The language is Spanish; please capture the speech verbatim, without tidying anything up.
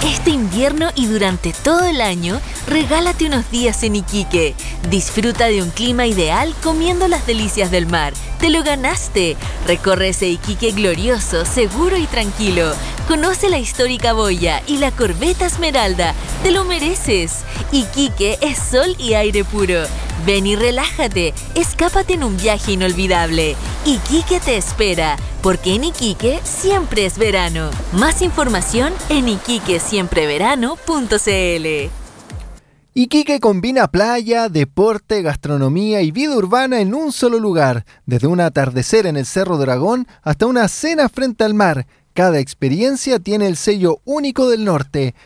Este invierno y durante todo el año, regálate unos días en Iquique. Disfruta de un clima ideal comiendo las delicias del mar. ¡Te lo ganaste! Recorre ese Iquique glorioso, seguro y tranquilo. Conoce la histórica boya y la corbeta Esmeralda. ¡Te lo mereces! Iquique es sol y aire puro. Ven y relájate. Escápate en un viaje inolvidable. Iquique te espera, porque en Iquique siempre es verano. Más información en iquique siempre verano punto cl. Iquique combina playa, deporte, gastronomía y vida urbana en un solo lugar, desde un atardecer en el Cerro Dragón hasta una cena frente al mar. Cada experiencia tiene el sello único del norte.